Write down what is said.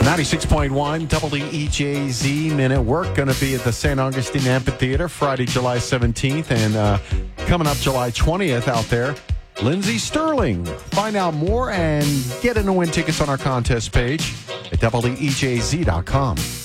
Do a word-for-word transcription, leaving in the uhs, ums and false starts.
ninety-six point one W E J Z Men at Work. Going to be at the Saint Augustine Amphitheater Friday, July seventeenth, and uh, coming up July twentieth out there, Lindsey Sterling. Find out more and get in to win tickets on our contest page at W E J Z dot com.